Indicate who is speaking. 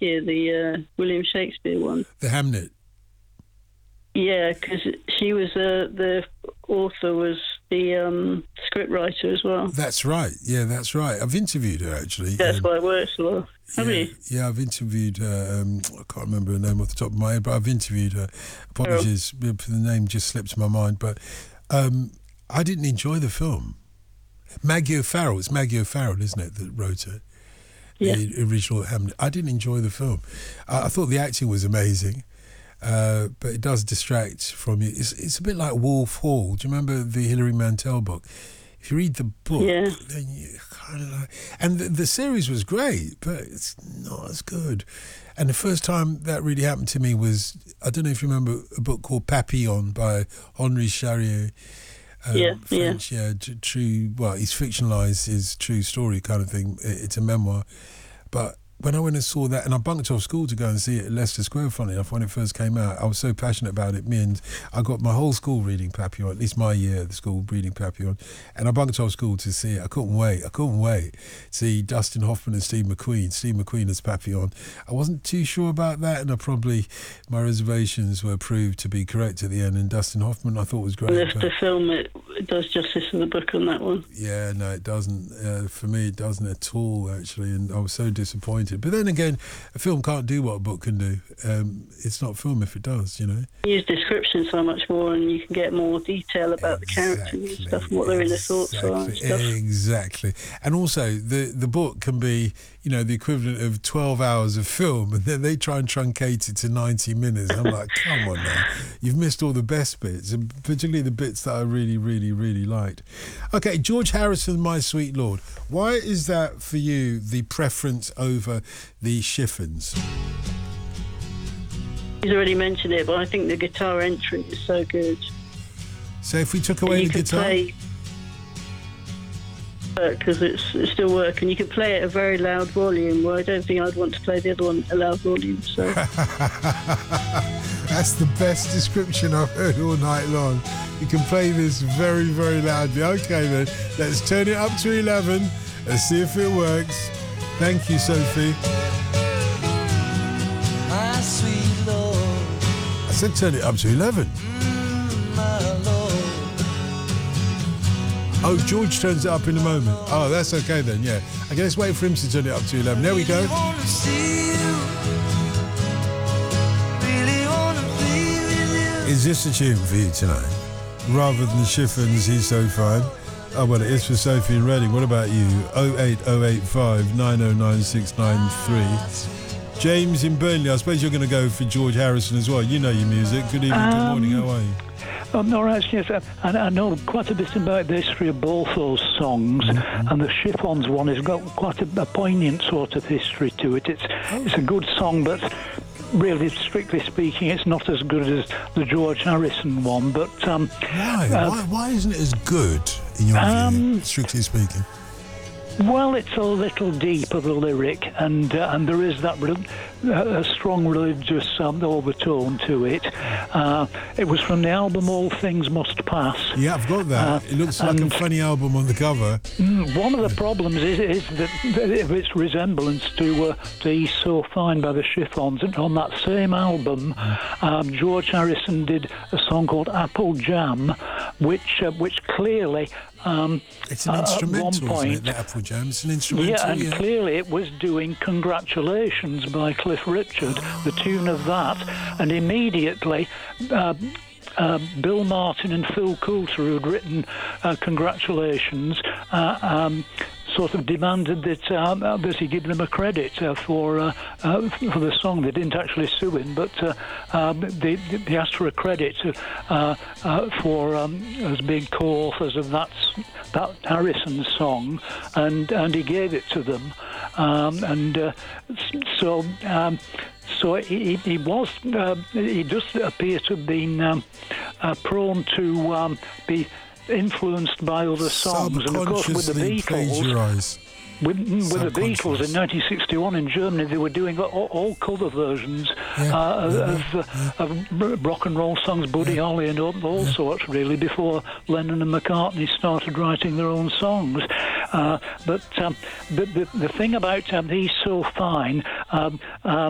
Speaker 1: Shakespeare, the William Shakespeare one.
Speaker 2: The Hamnet.
Speaker 1: Yeah, because she was the author, was the script writer as well.
Speaker 2: That's right. Yeah, that's right. I've interviewed her, actually.
Speaker 1: That's why it works a lot. Have you?
Speaker 2: Yeah, I've interviewed her. I can't remember her name off the top of my head, but I've interviewed her. Apologies, the name just slipped my mind. But I didn't enjoy the film. Maggie O'Farrell. It's Maggie O'Farrell, isn't it, that wrote it?
Speaker 1: Yeah.
Speaker 2: The original Hamlet. I didn't enjoy the film. I thought the acting was amazing. But it does distract from you. It's a bit like Wolf Hall. Do you remember the Hilary Mantel book? If you read the book, then you kind of like... And the series was great, but it's not as good. And the first time that really happened to me was, I don't know if you remember a book called Papillon by Henri Charrier. French, true. Well, he's fictionalised his true story kind of thing. It's a memoir. But when I went and saw that, and I bunked off school to go and see it at Leicester Square, funny enough, when it first came out, I was so passionate about it. I got my whole school reading Papillon, at least my year, the school reading Papillon, and I bunked off school to see it. I couldn't wait. See Dustin Hoffman and Steve McQueen as Papillon. I wasn't too sure about that, and my reservations were proved to be correct at the end, and Dustin Hoffman I thought was great.
Speaker 1: The film, it does justice to the book on that one.
Speaker 2: Yeah, no, it doesn't. For me, it doesn't at all, actually, and I was so disappointed. But then again, a film can't do what a book can do. It's not film if it does, you know.
Speaker 1: You use description so much more, and you can get more detail about the characters and stuff, and what their inner thoughts are and stuff.
Speaker 2: Exactly. And also, the book can be, you know, the equivalent of 12 hours of film, and then they try and truncate it to 90 minutes. I'm like, come on now. You've missed all the best bits, and particularly the bits that I really, really, really liked. Okay, George Harrison, My Sweet Lord. Why is that for you the preference over the Chiffons?
Speaker 1: He's already mentioned it, but I think the guitar entry is so good.
Speaker 2: So if we took away the guitar?
Speaker 1: Because it's still working. You could play it at a very loud volume, where I don't think I'd want to play the other one at a loud volume. So
Speaker 2: that's the best description I've heard all night long. You can play this very, very loudly. Okay then, let's turn it up to 11 and see if it works. Thank you, Sophie.
Speaker 3: My sweet Lord.
Speaker 2: I said turn it up to 11.
Speaker 3: My Lord.
Speaker 2: Oh, George turns it up in a moment. Oh, that's okay then, yeah. Okay, let's wait for him to turn it up to 11. There we go. Is this a tune for you tonight? Rather than the Chiffons, He's So Fine. Oh, well, it is for Sophie in Reading. What about you? 08085 909693. James in Burnley, I suppose you're going to go for George Harrison as well. You know your music. Good evening, good morning. How are you?
Speaker 4: All right, yes, I know quite a bit about the history of both those songs, and the Chiffons one has got quite a poignant sort of history to it. It's a good song, but really, strictly speaking, it's not as good as the George Harrison one. But
Speaker 2: why isn't it as good in your view, strictly speaking?
Speaker 4: Well, it's a little deeper, the lyric, and there is that a strong religious overtone to it. It was from the album All Things Must Pass.
Speaker 2: Yeah, I've got that. It looks like a funny album on the cover.
Speaker 4: One of the problems is that its resemblance to He's So Fine by the Chiffons. And on that same album, George Harrison did a song called Apple Jam, which clearly...
Speaker 2: it's an instrumental,
Speaker 4: at one point,
Speaker 2: isn't it, the Apple Jam? It's an instrumental,
Speaker 4: yeah, and clearly it was doing Congratulations by Cliff Richard, the tune of that, and immediately Bill Martin and Phil Coulter, who had written Congratulations, sort of demanded that he give them a credit for the song. They didn't actually sue him, but they asked for a credit for as being co-authors of that Harrison song, and he gave it to them, so he does appear to have been prone to be influenced by other songs, and of course with the Beatles. With the Beatles in 1961 in Germany, they were doing all cover versions of rock and roll songs, Buddy Holly and all sorts, really, before Lennon and McCartney started writing their own songs. But the thing about He's So Fine,